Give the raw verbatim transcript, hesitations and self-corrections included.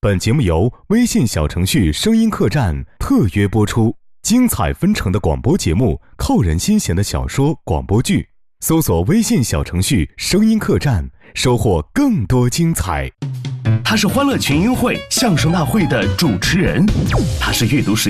本节目由微信小程序声音客栈特约播出，精彩纷呈的广播节目，扣人心弦的小说广播剧，搜索微信小程序声音客栈，收获更多精彩。 他是欢乐群英会相声大会的主持人，他是阅读时